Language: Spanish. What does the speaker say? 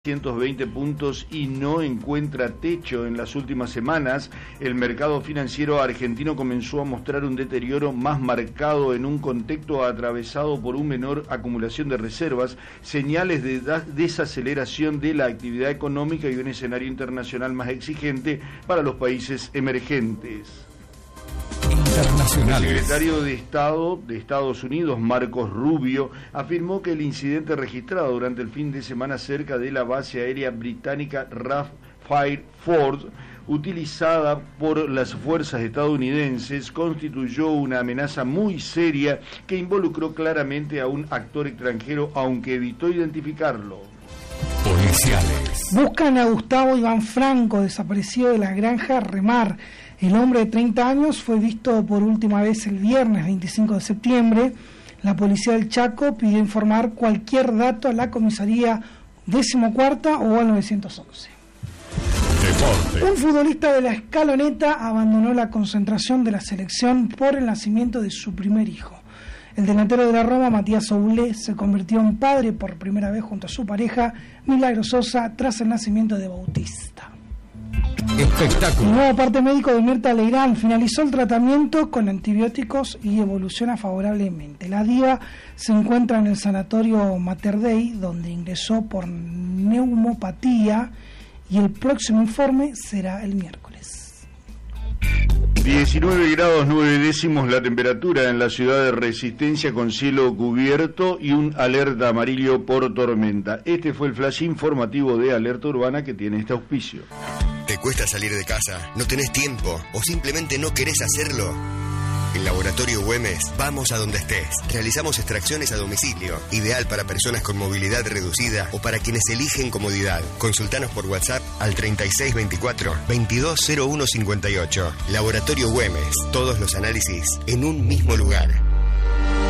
120 puntos y no encuentra techo. En las últimas semanas, el mercado financiero argentino comenzó a mostrar un deterioro más marcado en un contexto atravesado por una menor acumulación de reservas, señales de desaceleración de la actividad económica y un escenario internacional más exigente para los países emergentes. El secretario de Estado de Estados Unidos, Marcos Rubio, afirmó que el incidente registrado durante el fin de semana cerca de la base aérea británica RAF Fairford, utilizada por las fuerzas estadounidenses, constituyó una amenaza muy seria que involucró claramente a un actor extranjero, aunque evitó identificarlo. Policiales. Buscan a Gustavo Iván Franco, desaparecido de la granja Remar. El hombre de 30 años fue visto por última vez el viernes 25 de septiembre. La policía del Chaco pidió informar cualquier dato a la comisaría 14ª o al 911. Deporte. Un futbolista de la Escaloneta abandonó la concentración de la selección por el nacimiento de su primer hijo. El delantero de la Roma, Matías Oulé, se convirtió en padre por primera vez junto a su pareja, Milagro Sosa, tras el nacimiento de Bautista. Espectáculo. El nuevo parte médico de Mirta Legrand finalizó el tratamiento con antibióticos y evoluciona favorablemente. La diva se encuentra en el sanatorio Mater Dei, donde ingresó por neumopatía, y el próximo informe será el miércoles. 19 grados 9 décimos la temperatura en la ciudad de Resistencia, con cielo cubierto y un alerta amarillo por tormenta. Este fue el flash informativo de Alerta Urbana, que tiene este auspicio. ¿Te cuesta salir de casa? ¿No tenés tiempo? ¿O simplemente no querés hacerlo? En Laboratorio Güemes, vamos a donde estés. Realizamos extracciones a domicilio, ideal para personas con movilidad reducida o para quienes eligen comodidad. Consultanos por WhatsApp al 3624-220158. Laboratorio Güemes, todos los análisis en un mismo lugar.